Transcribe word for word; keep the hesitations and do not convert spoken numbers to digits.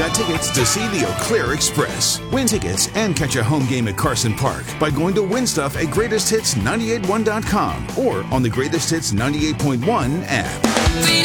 got tickets to see the Eau Claire Express. Win tickets and catch a home game at Carson Park by going to win stuff at greatest hits nine eight one dot com or on the Greatest Hits ninety-eight point one app.